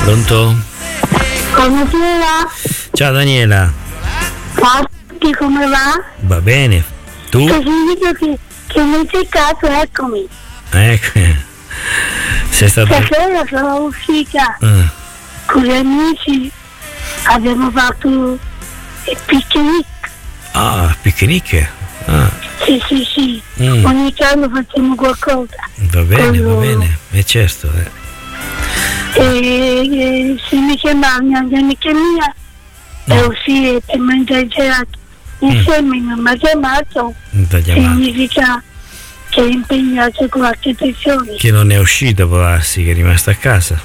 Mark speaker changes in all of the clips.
Speaker 1: Pronto?
Speaker 2: Buonasera.
Speaker 1: Ciao Daniela.
Speaker 2: Fatti, come va?
Speaker 1: Va bene. Tu?
Speaker 2: Ho sentito che mi hai cercato, eccomi.
Speaker 1: Ecco. Sei stato...
Speaker 2: Stasera sono uscita con gli amici, abbiamo fatto il picnic.
Speaker 1: Ah, picnic? Ah.
Speaker 2: Sì. Ogni tanto facciamo qualcosa.
Speaker 1: Va bene. Certo.
Speaker 2: E se mi chiamava una amica mia, è uscire per mangiare gelato insieme, non mi ha chiamato, significa che è impegnato con altre persone.
Speaker 1: Che non è uscito, può darsi, che è rimasto a casa.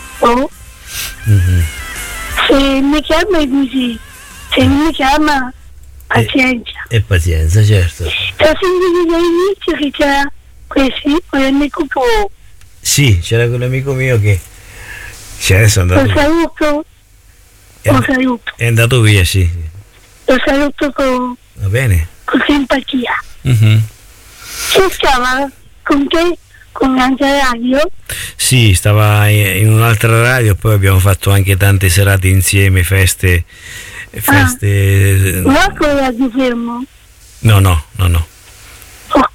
Speaker 2: Se mi chiama è così, se non mi chiama pazienza.
Speaker 1: E pazienza, certo.
Speaker 2: Ho sentito all'inizio che c'era quell'amico tuo.
Speaker 1: Sì, c'era quell'amico mio che adesso è andato.
Speaker 2: Lo saluto.
Speaker 1: È andato via, sì.
Speaker 2: Lo saluto con simpatia. Che stava con te, con un'altra radio?
Speaker 1: Sì, stava in un'altra radio, poi abbiamo fatto anche tante serate insieme, feste.
Speaker 2: Ma con la Radio Fermo?
Speaker 1: No.
Speaker 2: Ok.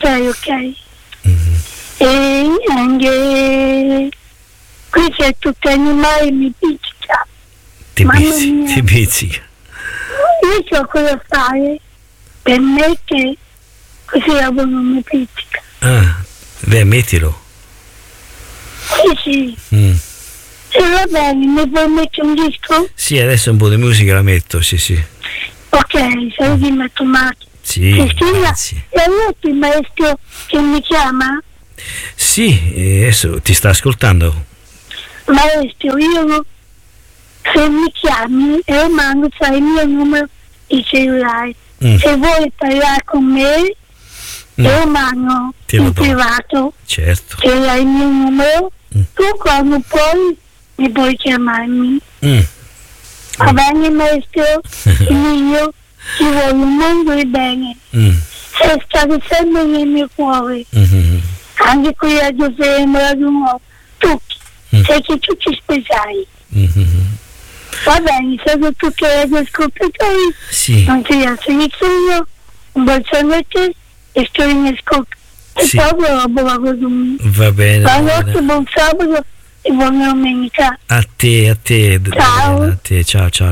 Speaker 2: E anche qui c'è tutto animale, mi pizzica.
Speaker 1: Ti pizzica.
Speaker 2: Io so cosa fare per me che così lavoro non mi pizzica.
Speaker 1: Ah, beh, mettilo.
Speaker 2: Sì. E va bene, mi puoi mettere un disco?
Speaker 1: Sì, adesso un po' di musica la metto, sì.
Speaker 2: Ok, se ti metto macchina.
Speaker 1: Sì, grazie.
Speaker 2: E allora il maestro che mi chiama?
Speaker 1: Sì, adesso ti sta ascoltando.
Speaker 2: Maestro, io se mi chiami e mando sai il mio numero di cellulare. Se vuoi parlare con me io mando in privato.
Speaker 1: Certo.
Speaker 2: Se hai il mio numero, tu quando puoi mi puoi chiamarmi. Va bene maestro? Io ti voglio un mondo di bene. Sei stato sempre nel mio cuore. Anche qui a Giuseppe, Radio Nuovo, tutti. Sai che tu ci sposai. Va bene, saluto tutti gli ascoltatori.
Speaker 1: Sì.
Speaker 2: Non ti lascio nessuno. Un bacione a te e sto in ascolto. E poi la così.
Speaker 1: Va bene.
Speaker 2: Buonanotte, buon sabato e buona domenica.
Speaker 1: A te.
Speaker 2: Ciao.
Speaker 1: A te, ciao.
Speaker 2: Ciao.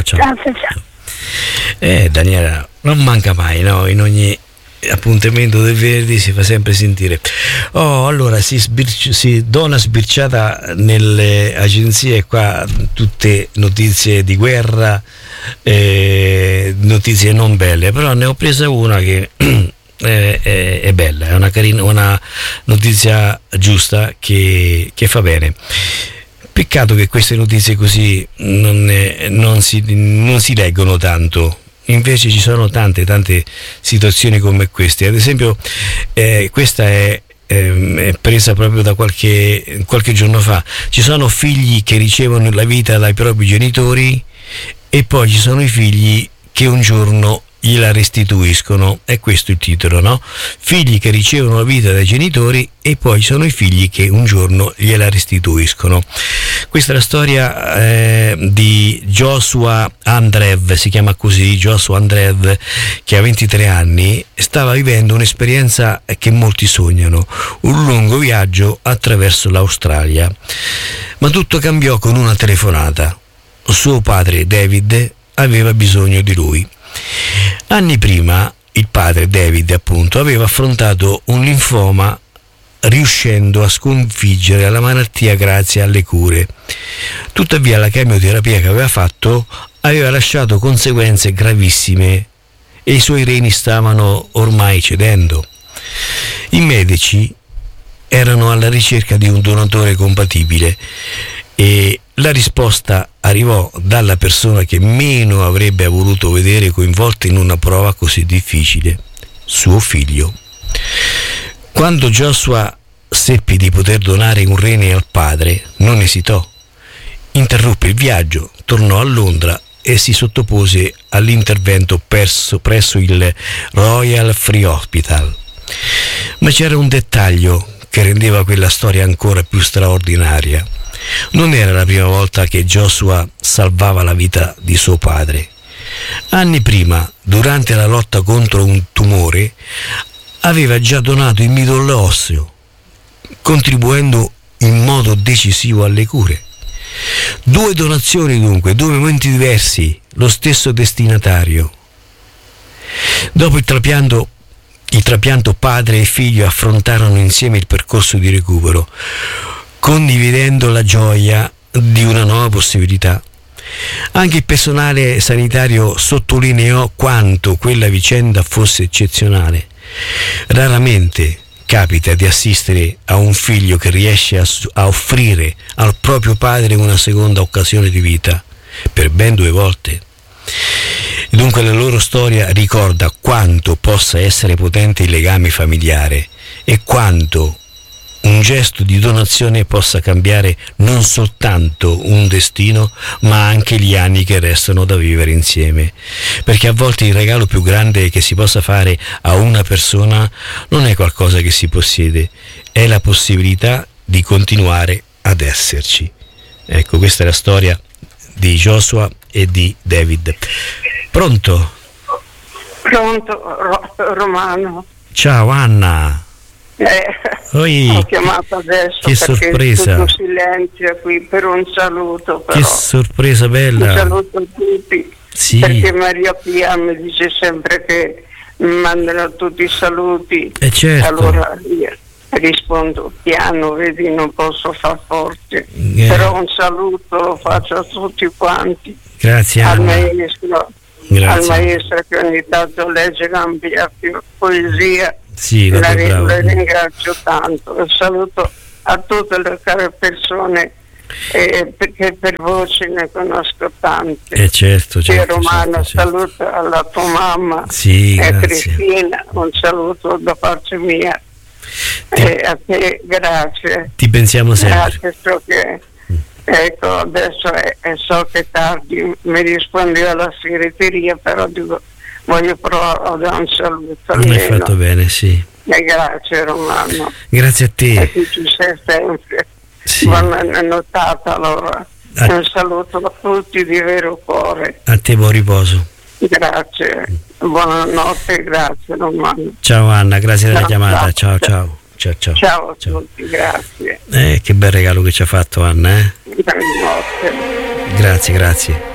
Speaker 1: Daniela, non manca mai, no? In ogni appuntamento del venerdì si fa sempre sentire. Allora si dà una sbirciata nelle agenzie qua, tutte notizie di guerra, notizie non belle, però ne ho presa una che è bella, è una notizia giusta che fa bene. Peccato che queste notizie così non si leggono tanto. Invece ci sono tante situazioni come queste. Ad esempio questa è presa proprio da qualche giorno fa. Ci sono figli che ricevono la vita dai propri genitori e poi ci sono i figli che un giorno gliela restituiscono. È questo il titolo, no? Figli che ricevono la vita dai genitori e poi ci sono i figli che un giorno gliela restituiscono. Questa è la storia di Joshua Andreev, si chiama così, Joshua Andreev, che a 23 anni stava vivendo un'esperienza che molti sognano, un lungo viaggio attraverso l'Australia. Ma tutto cambiò con una telefonata. Suo padre David aveva bisogno di lui. Anni prima il padre David, appunto, aveva affrontato un linfoma riuscendo a sconfiggere la malattia grazie alle cure. Tuttavia la chemioterapia che aveva fatto aveva lasciato conseguenze gravissime e i suoi reni stavano ormai cedendo. I medici erano alla ricerca di un donatore compatibile e la risposta arrivò dalla persona che meno avrebbe voluto vedere coinvolta in una prova così difficile, suo figlio. Quando Joshua seppe di poter donare un rene al padre, non esitò. Interruppe il viaggio, tornò a Londra e si sottopose all'intervento presso il Royal Free Hospital. Ma c'era un dettaglio che rendeva quella storia ancora più straordinaria. Non era la prima volta che Joshua salvava la vita di suo padre. Anni prima, durante la lotta contro un tumore, aveva già donato il midollo osseo, contribuendo in modo decisivo alle cure. 2 donazioni dunque, 2 momenti diversi, lo stesso destinatario. Dopo il trapianto padre e figlio affrontarono insieme il percorso di recupero, condividendo la gioia di una nuova possibilità. Anche il personale sanitario sottolineò quanto quella vicenda fosse eccezionale. Raramente capita di assistere a un figlio che riesce a offrire al proprio padre una seconda occasione di vita, per ben 2 volte. Dunque la loro storia ricorda quanto possa essere potente il legame familiare e quanto un gesto di donazione possa cambiare non soltanto un destino, ma anche gli anni che restano da vivere insieme. Perché a volte il regalo più grande che si possa fare a una persona non è qualcosa che si possiede, è la possibilità di continuare ad esserci. Ecco, questa è la storia di Joshua e di David. Pronto?
Speaker 2: Pronto, Romano.
Speaker 1: Ciao Anna.
Speaker 2: Ho chiamato adesso
Speaker 1: che sorpresa.
Speaker 2: Tutto silenzio qui per un saluto, però.
Speaker 1: Che sorpresa bella.
Speaker 2: Un saluto a tutti,
Speaker 1: sì.
Speaker 2: Perché Maria Pia mi dice sempre che mi mandano tutti i saluti,
Speaker 1: certo.
Speaker 2: Allora io rispondo piano, vedi, non posso far forte, però un saluto lo faccio a tutti quanti.
Speaker 1: Grazie
Speaker 2: al
Speaker 1: Anna.
Speaker 2: maestro, al maestro che ogni tanto legge l'ampia poesia.
Speaker 1: Sì,
Speaker 2: la ringrazio tanto. Un saluto a tutte le care persone, perché per voce ne conosco tante.
Speaker 1: Certo,
Speaker 2: Romano,
Speaker 1: certo.
Speaker 2: Saluto alla tua mamma,
Speaker 1: sì,
Speaker 2: Cristina, un saluto da parte mia. A te, grazie.
Speaker 1: Ti pensiamo sempre.
Speaker 2: Grazie, so che ecco, adesso so che tardi mi rispondi alla segreteria, però dico, voglio provare a dare un saluto almeno.
Speaker 1: Hai fatto bene, sì.
Speaker 2: Grazie Romano.
Speaker 1: Grazie a te.
Speaker 2: E tu ci sei sempre.
Speaker 1: Sì.
Speaker 2: Buona notata allora. Un saluto a tutti di vero cuore.
Speaker 1: A te buon riposo.
Speaker 2: Grazie. Buonanotte, grazie Romano.
Speaker 1: Ciao Anna, grazie della chiamata. Ciao. Ciao
Speaker 2: a tutti, grazie.
Speaker 1: Che bel regalo che ci ha fatto Anna,
Speaker 2: Buonanotte.
Speaker 1: Grazie.